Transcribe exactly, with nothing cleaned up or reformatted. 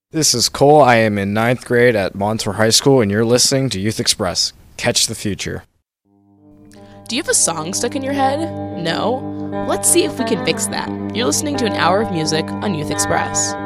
This is Cole. I am in ninth grade at Montour High School, and you're listening to Youth Express. Catch the future. Do you have a song stuck in your head? No? Let's see if we can fix that. You're listening to an hour of music on Youth Express.